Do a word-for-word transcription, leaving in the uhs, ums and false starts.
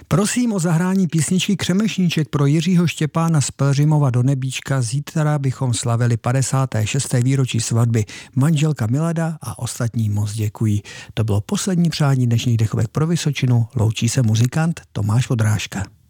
Prosím o zahrání písničky Křemešníček pro Jiřího Štěpána z Pelřimova do Nebíčka. Zítra bychom slavili padesáté šesté výročí svatby. Manželka Milada a ostatní moc děkují. To bylo poslední přání dnešních Dechovek pro Vysočinu. Loučí se muzikant Tomáš Vodrážka.